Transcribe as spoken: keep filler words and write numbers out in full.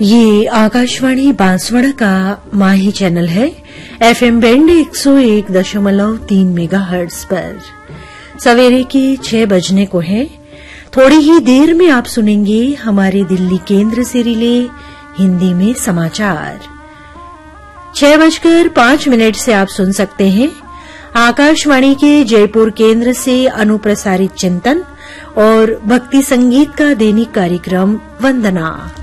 ये आकाशवाणी बांसवाड़ा का माही चैनल है। एफएम बैंड एक सौ एक दशमलव तीन मेगाहर्ट्ज पर सवेरे के छह बजने को है। थोड़ी ही देर में आप सुनेंगे हमारे दिल्ली केंद्र से रिले हिंदी में समाचार। छह बजकर पांच मिनट से आप सुन सकते हैं आकाशवाणी के जयपुर केंद्र से अनुप्रसारित चिंतन और भक्ति संगीत का दैनिक कार्यक्रम वंदना।